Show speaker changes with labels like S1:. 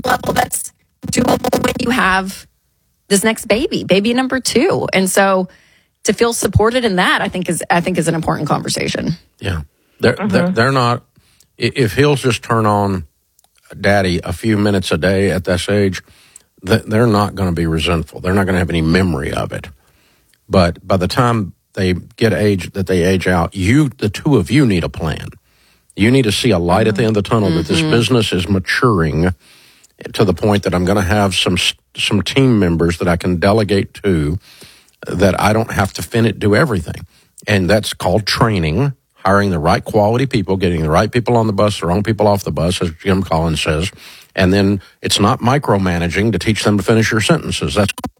S1: level that's doable when you have this next baby number 2. And so to feel supported in that, I think is an important conversation.
S2: Yeah. They're not, if he'll just turn on daddy a few minutes a day at this age, they're not going to be resentful. They're not going to have any memory of it. But by the time they get age out, the two of you need a plan. You need to see a light at the end of the tunnel that this business is maturing to the point that I'm going to have some team members that I can delegate to, that I don't have to do everything. And that's called training, hiring the right quality people, getting the right people on the bus, the wrong people off the bus, as Jim Collins says. And then it's not micromanaging to teach them to finish your sentences. That's